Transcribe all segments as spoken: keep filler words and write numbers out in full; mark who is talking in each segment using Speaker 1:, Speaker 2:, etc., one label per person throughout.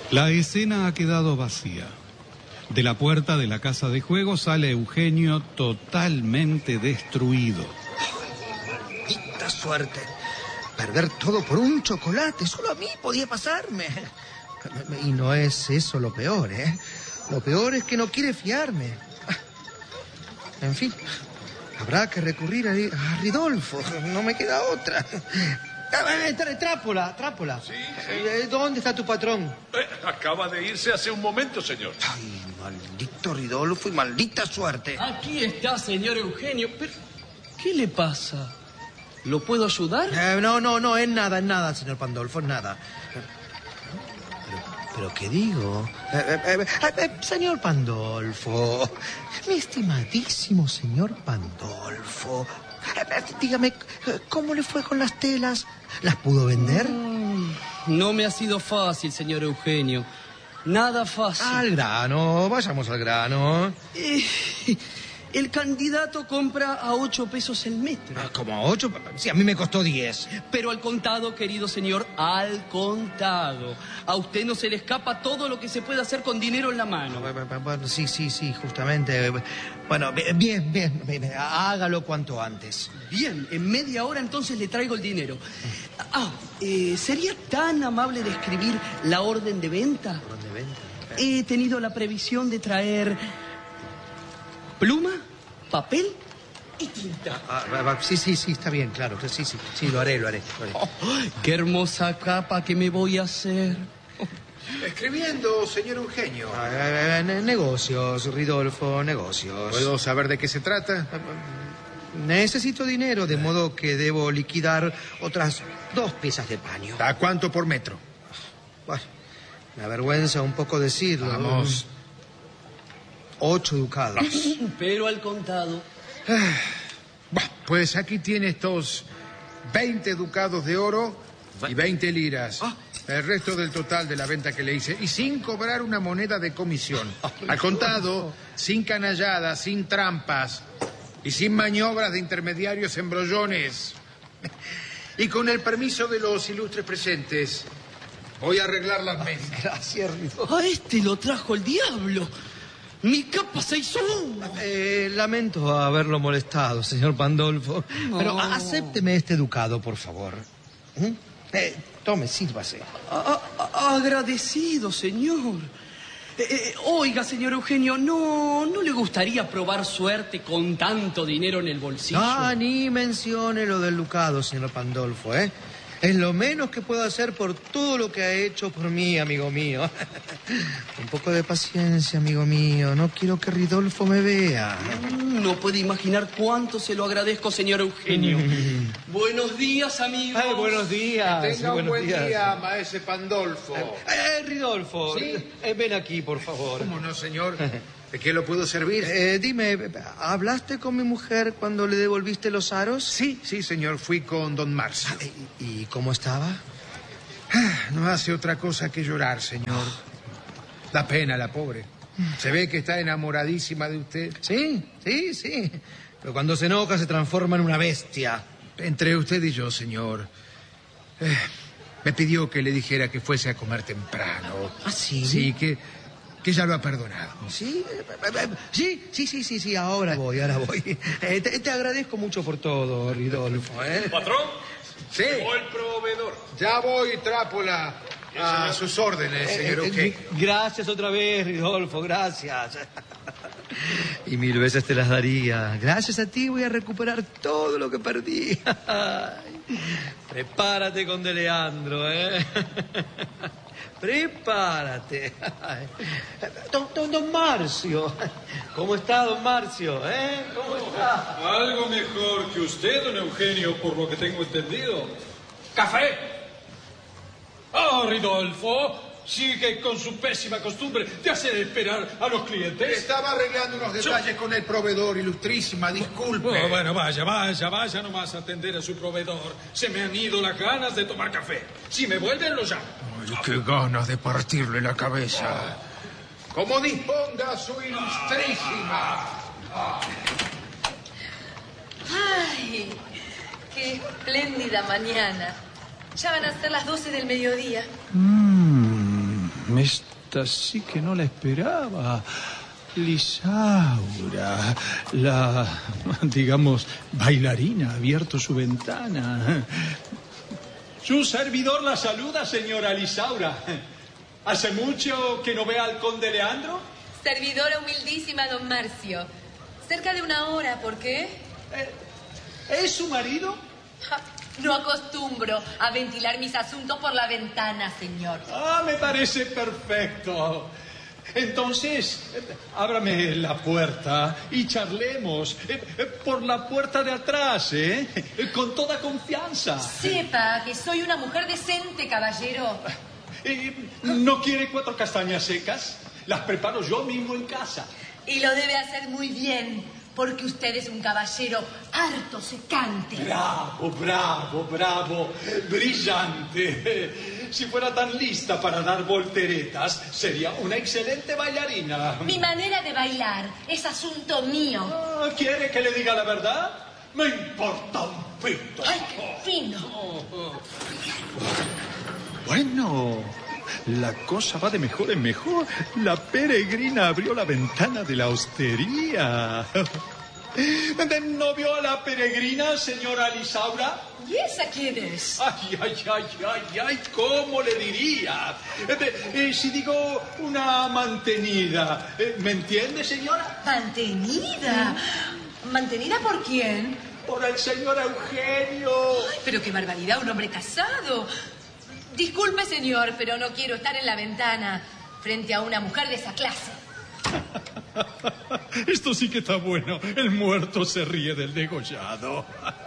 Speaker 1: La escena ha quedado vacía. De la puerta de la casa de juego sale Eugenio totalmente destruido.
Speaker 2: ¡Maldita suerte! Perder todo por un chocolate. Solo a mí podía pasarme. Y no es eso lo peor, ¿eh? Lo peor es que no quiere fiarme. En fin, habrá que recurrir a, a Ridolfo. No me queda otra. Trápola, Trápola.
Speaker 3: Sí, sí.
Speaker 2: ¿Dónde está tu patrón?
Speaker 3: Eh, acaba de irse hace un momento, señor.
Speaker 2: Ay, maldito Ridolfo y maldita suerte.
Speaker 4: Aquí está, señor Eugenio. Pero, ¿qué le pasa? ¿Lo puedo ayudar?
Speaker 2: Eh, no, no, no, es nada, es nada, señor Pandolfo, es nada. Pero, pero ¿qué digo? Eh, eh, eh, eh, señor Pandolfo, mi estimadísimo señor Pandolfo, eh, eh, dígame, ¿cómo le fue con las telas? ¿Las pudo vender?
Speaker 4: Mm, no me ha sido fácil, señor Eugenio. Nada fácil.
Speaker 2: Al grano, vayamos al grano.
Speaker 4: Eh, el candidato compra a ocho pesos el metro.
Speaker 2: ¿Cómo a ocho? Sí, a mí me costó diez.
Speaker 4: Pero al contado, querido señor, al contado. A usted no se le escapa todo lo que se puede hacer con dinero en la mano.
Speaker 2: Bueno, sí, sí, sí, justamente. Bueno, bien, bien, bien, hágalo cuanto antes.
Speaker 4: Bien, en media hora entonces le traigo el dinero. Ah, eh, ¿sería tan amable de escribir la orden de venta?
Speaker 2: ¿Orden de venta?
Speaker 4: He tenido la previsión de traer pluma, papel y tinta.
Speaker 2: Ah, ah, sí, sí, sí, está bien, claro. Sí, sí, sí, lo haré, lo haré. Lo haré.
Speaker 4: Oh, qué hermosa capa que me voy a hacer.
Speaker 5: Escribiendo, señor Eugenio.
Speaker 2: Ah, eh, ne- negocios, Ridolfo, negocios.
Speaker 5: ¿Puedo saber de qué se trata?
Speaker 2: Necesito dinero, de modo que debo liquidar otras dos piezas de paño.
Speaker 5: ¿A cuánto por metro?
Speaker 2: Bueno, me avergüenza un poco decirlo.
Speaker 5: Vamos.
Speaker 2: Ocho ducados.
Speaker 4: Pero al contado.
Speaker 5: Bah, pues aquí tiene estos veinte ducados de oro y veinte liras.
Speaker 2: Ah.
Speaker 5: El resto del total de la venta que le hice. Y sin cobrar una moneda de comisión. Al contado, sin canalladas, sin trampas y sin maniobras de intermediarios embrollones. Y con el permiso de los ilustres presentes, voy a arreglar las mesas.
Speaker 2: Gracias, Ridolfo.
Speaker 4: A este lo trajo el diablo. Mi capa se hizo humo.
Speaker 2: Eh, lamento haberlo molestado, señor Pandolfo.
Speaker 4: No.
Speaker 2: Pero a- acépteme este ducado, por favor. ¿Mm? Eh, tome, sírvase.
Speaker 4: A- a- agradecido, señor. Eh, eh, oiga, señor Eugenio, ¿no, ¿no le gustaría probar suerte con tanto dinero en el bolsillo?
Speaker 2: Ah, ni mencione lo del ducado, señor Pandolfo, ¿eh? Es lo menos que puedo hacer por todo lo que ha hecho por mí, amigo mío. Un poco de paciencia, amigo mío. No quiero que Ridolfo me vea.
Speaker 4: No puede imaginar cuánto se lo agradezco, señor Eugenio. Buenos días, amigos.
Speaker 2: Ay, buenos días.
Speaker 5: Tenga un
Speaker 2: buenos
Speaker 5: buen
Speaker 2: días.
Speaker 5: día, maese Pandolfo.
Speaker 2: Eh, Ridolfo,
Speaker 5: ¿Sí?
Speaker 2: eh, ven aquí, por favor.
Speaker 5: ¿Cómo no, señor? ¿De qué lo puedo servir?
Speaker 2: Eh, dime, ¿hablaste con mi mujer cuando le devolviste los aros?
Speaker 5: Sí, sí, señor. Fui con don Marcio.
Speaker 2: Ah, ¿Y, y cómo estaba?
Speaker 5: No hace otra cosa que llorar, señor. Da pena la pobre. Se ve que está enamoradísima de usted.
Speaker 2: Sí, sí, sí. Pero cuando se enoja se transforma en una bestia.
Speaker 5: Entre usted y yo, señor. eh, me pidió que le dijera que fuese a comer temprano.
Speaker 2: ¿Ah, sí?
Speaker 5: Sí, que, que ya lo ha perdonado.
Speaker 2: ¿Sí? Eh, eh, Sí, sí, sí, sí, sí, ahora voy, ahora voy. Eh, te, te agradezco mucho por todo, Ridolfo, ¿eh?
Speaker 3: ¿Patrón?
Speaker 5: Sí.
Speaker 3: Llegó el proveedor.
Speaker 5: Ya voy, Trápola. A sus órdenes, señor
Speaker 2: Eh, eh,
Speaker 5: Eugenio.
Speaker 2: Gracias otra vez, Ridolfo, gracias. Y mil veces te las daría. Gracias a ti voy a recuperar todo lo que perdí. Ay, prepárate con De Leandro, ¿eh? Prepárate. Don, don, don Marcio. ¿Cómo está, don Marcio? ¿Eh? ¿Cómo está?
Speaker 6: Algo mejor que usted, don Eugenio, por lo que tengo entendido. ¡Café! ¡Ah, Ridolfo! Sigue con su pésima costumbre de hacer esperar a los clientes.
Speaker 5: Estaba arreglando unos detalles con el proveedor, ilustrísima, disculpe.
Speaker 6: Oh, bueno, vaya, vaya, vaya nomás a atender a su proveedor. Se me han ido las ganas de tomar café. Si me vuelven, lo llamo.
Speaker 5: Ay, qué ganas de partirle la cabeza. Como disponga su ilustrísima.
Speaker 7: ¡Ay! ¡Qué espléndida mañana! Ya van a ser las doce del mediodía.
Speaker 2: Mm.
Speaker 1: Esta sí que no la esperaba. Lisaura, la, digamos, bailarina, ha abierto su ventana.
Speaker 6: Su servidor la saluda, señora Lisaura. ¿Hace mucho que no ve al conde Leandro?
Speaker 7: Servidora humildísima, don Marcio. Cerca de una hora, ¿por qué?
Speaker 6: Eh, ¿Es su marido?
Speaker 7: Ja, no acostumbro a ventilar mis asuntos por la ventana, señor.
Speaker 6: Ah, me parece perfecto. Entonces, eh, ábrame la puerta y charlemos eh, eh, por la puerta de atrás, ¿eh? Eh, con toda confianza.
Speaker 7: Sepa que soy una mujer decente, caballero.
Speaker 6: Eh, ¿No quiere cuatro castañas secas? Las preparo yo mismo en casa.
Speaker 7: Y lo debe hacer muy bien, porque usted es un caballero harto secante.
Speaker 6: Bravo, bravo, bravo, brillante. Si fuera tan lista para dar volteretas, sería una excelente bailarina.
Speaker 7: Mi manera de bailar es asunto mío.
Speaker 6: Ah, ¿quiere que le diga la verdad? Me importa un pito.
Speaker 7: ¡Ay, qué fino!
Speaker 1: Bueno, la cosa va de mejor en mejor. La peregrina abrió la ventana de la hostería.
Speaker 6: ¿No vio a la peregrina, señora Lisaura?
Speaker 7: ¿Y esa quién es?
Speaker 6: Ay, ay, ay, ay, ay, ¿cómo le diría? Eh, eh, si digo una mantenida, eh, ¿me entiende, señora?
Speaker 7: ¿Mantenida? ¿Mantenida por quién?
Speaker 6: Por el señor Eugenio.
Speaker 7: Ay, pero qué barbaridad, un hombre casado. Disculpe, señor, pero no quiero estar en la ventana frente a una mujer de esa clase.
Speaker 1: Esto sí que está bueno. El muerto se ríe del degollado.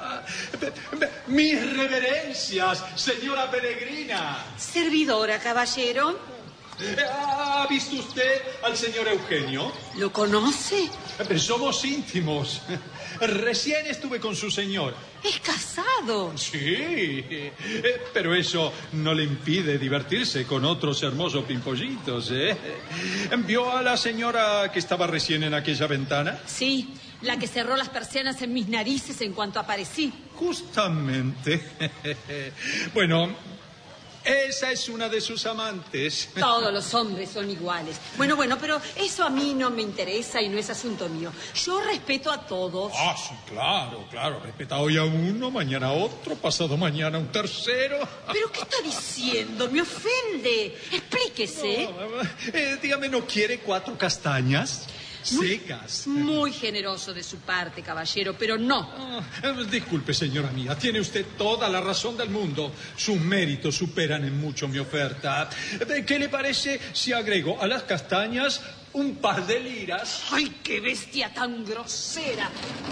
Speaker 6: Mis reverencias, señora peregrina.
Speaker 8: Servidora, caballero.
Speaker 6: ¿Ha visto usted al señor Eugenio?
Speaker 8: ¿Lo conoce?
Speaker 6: Somos íntimos. Recién estuve con su señor.
Speaker 8: Es casado.
Speaker 6: Sí, pero eso no le impide divertirse con otros hermosos pimpollitos, ¿eh? ¿Vio a la señora que estaba recién en aquella ventana?
Speaker 8: Sí, la que cerró las persianas en mis narices en cuanto aparecí.
Speaker 1: Justamente. Bueno, esa es una de sus amantes.
Speaker 8: Todos los hombres son iguales. Bueno, bueno, pero eso a mí no me interesa y no es asunto mío. Yo respeto a todos.
Speaker 1: Ah, sí, claro, claro. Respeta hoy a uno, mañana a otro, pasado mañana a un tercero.
Speaker 8: ¿Pero qué está diciendo? Me ofende. Explíquese.
Speaker 1: No, eh, dígame, ¿no quiere cuatro castañas?
Speaker 8: Muy,
Speaker 1: secas.
Speaker 8: Muy generoso de su parte, caballero, pero no.
Speaker 1: Ah, disculpe, señora mía, tiene usted toda la razón del mundo. Sus méritos superan en mucho mi oferta. ¿Qué le parece si agrego a las castañas un par de liras?
Speaker 8: ¡Ay, qué bestia tan grosera!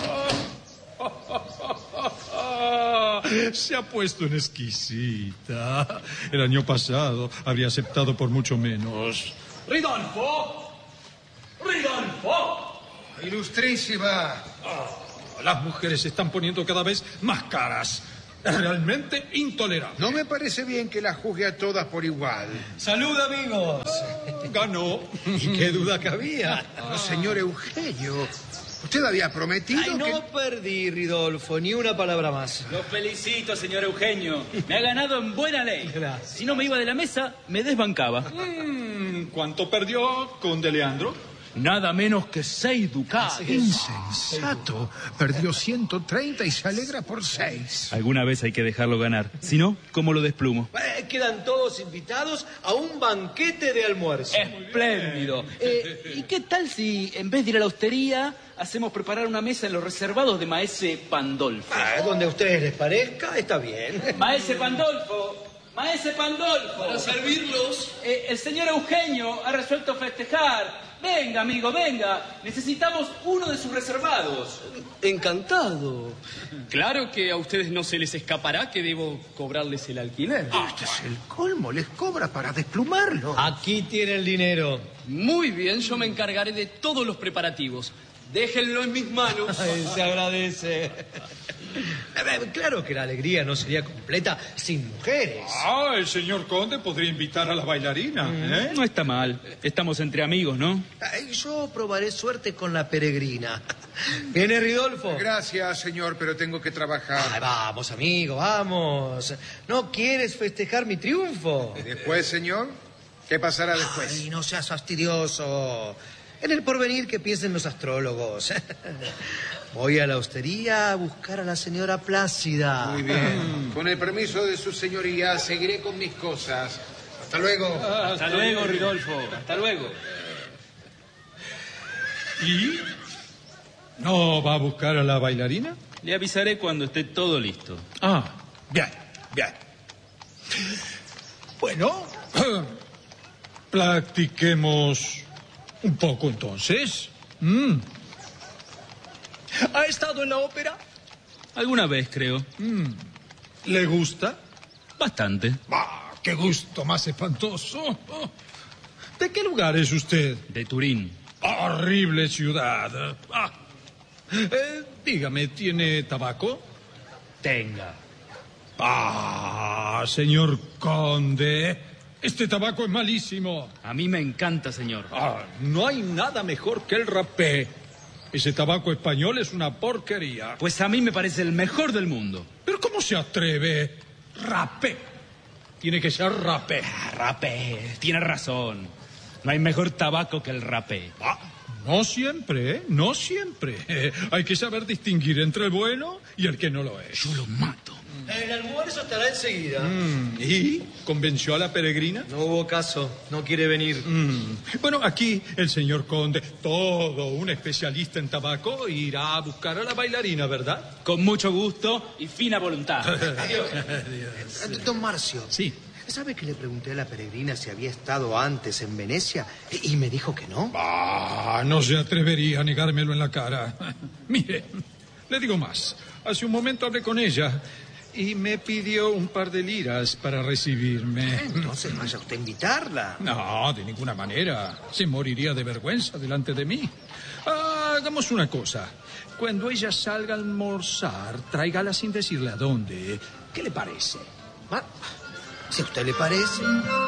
Speaker 1: Se ha puesto en exquisita. El año pasado habría aceptado por mucho menos.
Speaker 6: ¡Ridolfo! ¡Ridolfo!
Speaker 5: Ilustrísima.
Speaker 1: Oh, las mujeres se están poniendo cada vez más caras. Es realmente intolerable.
Speaker 5: No me parece bien que las juzgue a todas por igual.
Speaker 2: ¡Salud, amigos!
Speaker 1: Ganó.
Speaker 2: ¿Y qué duda cabía?
Speaker 5: Oh, señor Eugenio, usted había prometido
Speaker 2: Ay, no
Speaker 5: que...
Speaker 2: perdí, Ridolfo, ni una palabra más.
Speaker 9: Lo felicito, señor Eugenio. Me ha ganado en buena ley.
Speaker 2: Gracias.
Speaker 9: Si no me iba de la mesa, me desbancaba.
Speaker 6: Mm, ¿Cuánto perdió conde Leandro?
Speaker 9: Nada menos que seis ducados.
Speaker 5: Insensato. Perdió ciento treinta y se alegra por seis.
Speaker 9: Alguna vez hay que dejarlo ganar. Si no, ¿cómo lo desplumo?
Speaker 2: Eh, quedan todos invitados a un banquete de almuerzo.
Speaker 9: Espléndido. Eh, ¿Y qué tal si, en vez de ir a la hostería, hacemos preparar una mesa en los reservados de Maese Pandolfo?
Speaker 2: Ah, donde a ustedes les parezca, está bien.
Speaker 9: Maese Pandolfo, Maese Pandolfo.
Speaker 4: Para servirlos.
Speaker 9: Eh, el señor Eugenio ha resuelto festejar. Venga, amigo, venga. Necesitamos uno de sus reservados.
Speaker 4: Encantado. Claro que a ustedes no se les escapará que debo cobrarles el alquiler.
Speaker 5: Este es el colmo, les cobra para desplumarlo.
Speaker 2: Aquí tiene el dinero.
Speaker 4: Muy bien, yo me encargaré de todos los preparativos. Déjenlo en mis manos.
Speaker 2: Ay, se agradece. Claro que la alegría no sería completa sin mujeres.
Speaker 1: Ah, el señor conde podría invitar a la bailarina, ¿eh?
Speaker 9: No está mal. Estamos entre amigos, ¿no?
Speaker 2: Ay, yo probaré suerte con la peregrina. ¿Viene Ridolfo?
Speaker 5: Gracias, señor, pero tengo que trabajar.
Speaker 2: Ay, vamos, amigo, vamos. ¿No quieres festejar mi triunfo?
Speaker 5: ¿Y después, señor? ¿Qué pasará después?
Speaker 2: Ay, no seas fastidioso. En el porvenir que piensen los astrólogos. Voy a la hostería a buscar a la señora Plácida.
Speaker 5: Muy bien. Con el permiso de su señoría, seguiré con mis cosas. Hasta luego.
Speaker 9: Hasta, Hasta luego, luego, Ridolfo. Hasta luego.
Speaker 1: ¿Y? ¿No va a buscar a la bailarina?
Speaker 9: Le avisaré cuando esté todo listo.
Speaker 1: Ah, bien, bien. Bueno, practiquemos un poco entonces. Mm. ¿Ha estado en la ópera?
Speaker 9: Alguna vez, creo.
Speaker 1: Mm. ¿Le gusta?
Speaker 9: Bastante.
Speaker 1: Ah, ¡qué gusto más espantoso! ¿De qué lugar es usted?
Speaker 9: De Turín.
Speaker 1: Horrible ciudad. Ah. Eh, dígame, ¿tiene tabaco?
Speaker 9: Tenga.
Speaker 1: Ah, señor conde, este tabaco es malísimo.
Speaker 9: A mí me encanta, señor.
Speaker 1: Ah, no hay nada mejor que el rapé. Ese tabaco español es una porquería.
Speaker 9: Pues a mí me parece el mejor del mundo.
Speaker 1: ¿Pero cómo se atreve? Rapé. Tiene que ser rapé.
Speaker 9: Ah, rapé, tiene razón. No hay mejor tabaco que el rapé.
Speaker 1: Ah, no siempre, ¿eh? No siempre. Eh, hay que saber distinguir entre el bueno y el que no lo es.
Speaker 9: Yo lo mato.
Speaker 2: El almuerzo estará enseguida.
Speaker 1: Mm, ¿y? ¿Convenció a la peregrina?
Speaker 2: No hubo caso, no quiere venir.
Speaker 1: Mm. Bueno, aquí el señor conde, todo un especialista en tabaco, irá a buscar a la bailarina, ¿verdad?
Speaker 9: Con mucho gusto y fina voluntad.
Speaker 2: Adiós. Adiós. Don Marcio.
Speaker 1: Sí.
Speaker 2: ¿Sabe que le pregunté a la peregrina si había estado antes en Venecia? Y me dijo que no.
Speaker 1: Ah, no se atrevería a negármelo en la cara. Mire, le digo más. Hace un momento hablé con ella y me pidió un par de liras para recibirme.
Speaker 2: Entonces vaya usted a invitarla.
Speaker 1: No, de ninguna manera. Se moriría de vergüenza delante de mí. Ah, hagamos una cosa. Cuando ella salga a almorzar, tráigala sin decirle a dónde. ¿Qué le parece?
Speaker 2: Ah, si a usted le parece.